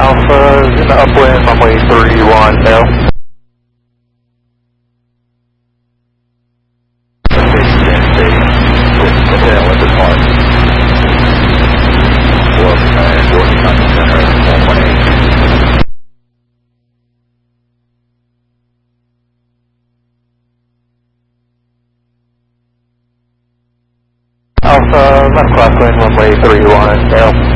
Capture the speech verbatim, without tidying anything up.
Alpha is in the upwind, runway three one, tail. Alpha, left crosswind, runway three one, tail.